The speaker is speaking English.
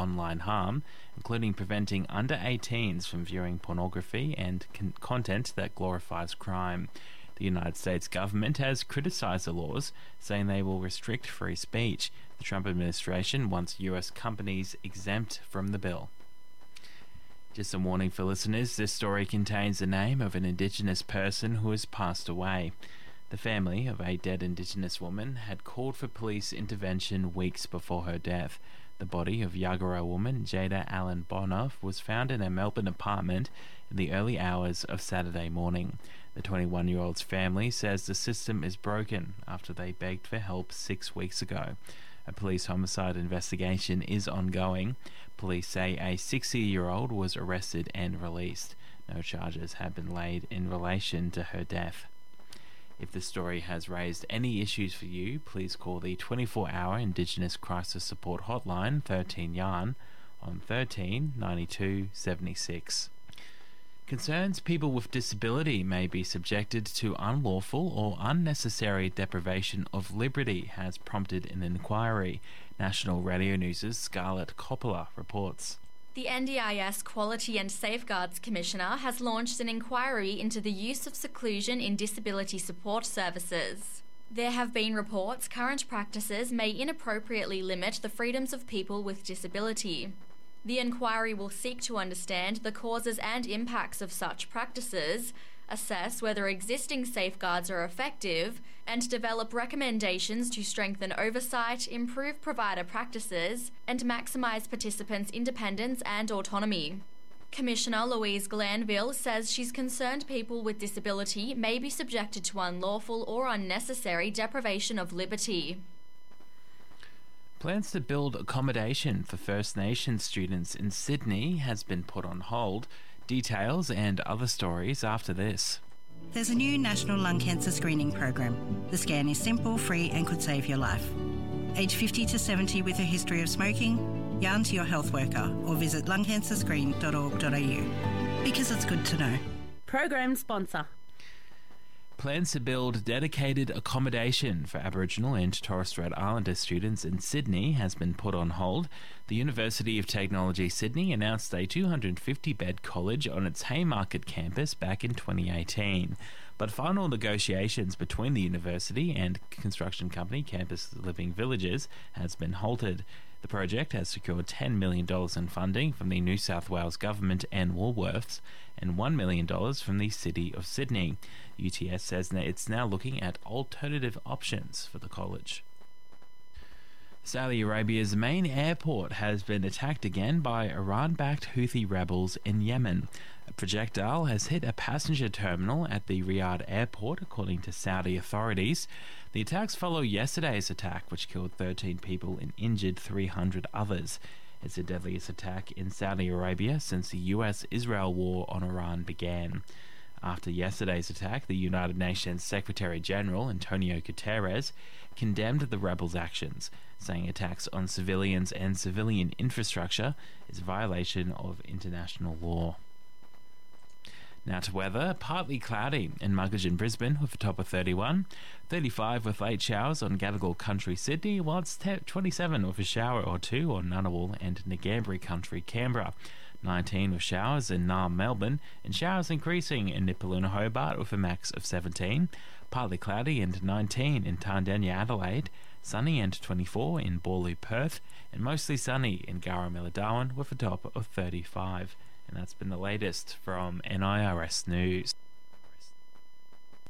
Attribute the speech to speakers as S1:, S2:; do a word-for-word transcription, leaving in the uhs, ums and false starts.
S1: online harm, including preventing under eighteens from viewing pornography and con- content that glorifies crime. The United States government has criticised the laws, saying they will restrict free speech. The Trump administration wants U S companies exempt from the bill. Just a warning for listeners, this story contains the name of an Indigenous person who has passed away. The family of a dead Indigenous woman had called for police intervention weeks before her death. The body of Yagara woman Jada Allen Bonner was found in a Melbourne apartment in the early hours of Saturday morning. The twenty-one-year-old's family says the system is broken after they begged for help six weeks ago. A police homicide investigation is ongoing. Police say a sixty-year-old was arrested and released. No charges have been laid in relation to her death. If this story has raised any issues for you, please call the twenty-four hour Indigenous Crisis Support Hotline thirteen Yarn on thirteen ninety-two seventy-six. Concerns people with disability may be subjected to unlawful or unnecessary deprivation of liberty has prompted an inquiry. National Radio News' Scarlett Coppola reports.
S2: The N D I S Quality and Safeguards Commissioner has launched an inquiry into the use of seclusion in disability support services. There have been reports current practices may inappropriately limit the freedoms of people with disability. The inquiry will seek to understand the causes and impacts of such practices, assess whether existing safeguards are effective, and develop recommendations to strengthen oversight, improve provider practices, and maximise participants' independence and autonomy. Commissioner Louise Glanville says she's concerned people with disability may be subjected to unlawful or unnecessary deprivation of liberty.
S1: Plans to build accommodation for First Nations students in Sydney has been put on hold. Details and other stories after this.
S3: There's a new national lung cancer screening program. The scan is simple, free and could save your life. Age fifty to seventy with a history of smoking? Yarn to your health worker or visit lung cancer screen dot org dot a u. Because it's good to know.
S4: Program sponsor.
S1: Plans to build dedicated accommodation for Aboriginal and Torres Strait Islander students in Sydney has been put on hold. The University of Technology Sydney announced a two hundred fifty bed college on its Haymarket campus back in twenty eighteen. But final negotiations between the university and construction company Campus Living Villages has been halted. The project has secured ten million dollars in funding from the New South Wales Government and Woolworths and one million dollars from the City of Sydney. U T S says that it's now looking at alternative options for the college. Saudi Arabia's main airport has been attacked again by Iran-backed Houthi rebels in Yemen. A projectile has hit a passenger terminal at the Riyadh airport, according to Saudi authorities. The attacks follow yesterday's attack, which killed thirteen people and injured three hundred others. It's the deadliest attack in Saudi Arabia since the U S Israel war on Iran began. After yesterday's attack, the United Nations Secretary-General Antonio Guterres condemned the rebels' actions, saying attacks on civilians and civilian infrastructure is a violation of international law. Now to weather, partly cloudy in Muggeridge and Brisbane with a top of thirty-one, thirty-five with late showers on Gadigal Country Sydney, while it's twenty-seven with a shower or two on Ngunnawal and Ngambri Country Canberra, nineteen with showers in Naarm Melbourne, and showers increasing in Nipaluna Hobart with a max of seventeen, partly cloudy and nineteen in Tandenya Adelaide, sunny and twenty-four in Borloo Perth, and mostly sunny in Garramilla Darwin with a top of thirty-five. And that's been the latest from N I R S News.